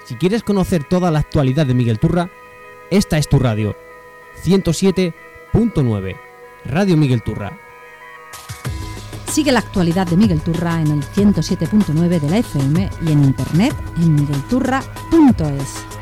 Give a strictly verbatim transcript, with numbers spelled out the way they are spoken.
Si quieres conocer toda la actualidad de Miguel Turra, esta es tu radio. ciento siete punto nueve, Radio Miguel Turra. Sigue la actualidad de Miguel Turra en el ciento siete punto nueve de la F M y en internet en miguelturra punto es.